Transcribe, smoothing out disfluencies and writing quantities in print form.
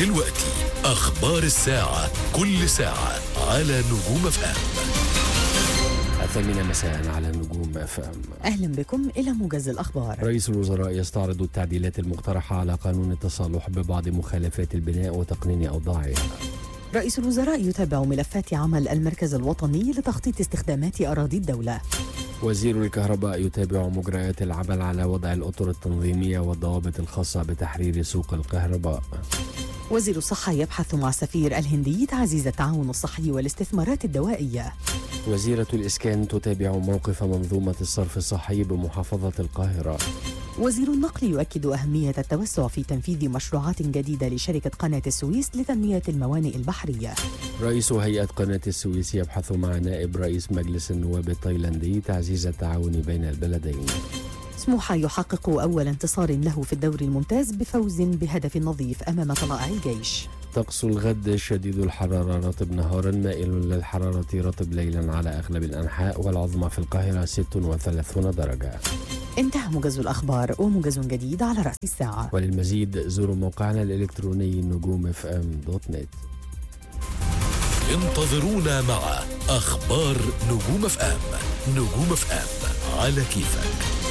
دلوقتي أخبار الساعة، كل ساعة على نجوم FM. 8 مساء على نجوم FM. أهلا بكم إلى موجز الأخبار. رئيس الوزراء يستعرض التعديلات المقترحة على قانون التصالح ببعض مخالفات البناء وتقنين أوضاعها. رئيس الوزراء يتابع ملفات عمل المركز الوطني لتخطيط استخدامات أراضي الدولة. وزير الكهرباء يتابع مجريات العمل على وضع الأطر التنظيمية والضوابط الخاصة بتحرير سوق الكهرباء. وزير الصحة يبحث مع السفير الهندي تعزيز التعاون الصحي والاستثمارات الدوائية. وزيرة الإسكان تتابع موقف منظومة الصرف الصحي بمحافظة القاهرة. وزير النقل يؤكد أهمية التوسع في تنفيذ مشروعات جديدة لشركة قناة السويس لتنمية الموانئ البحرية. رئيس هيئة قناة السويس يبحث مع نائب رئيس مجلس النواب التايلاندي تعزيز التعاون بين البلدين. سموحة يحقق أول انتصار له في الدوري الممتاز بفوز بهدف نظيف أمام طلائع الجيش. طقس الغد شديد الحرارة رطب نهارا مائل للحرارة رطب ليلا على أغلب الأنحاء والعظمى في القاهرة 36 درجة. انتهى موجز الأخبار وموجز جديد على رأس الساعة. وللمزيد زوروا موقعنا الإلكتروني نجوم.fm.net. انتظرونا مع أخبار نجوم FM. نجوم FM على كيفك.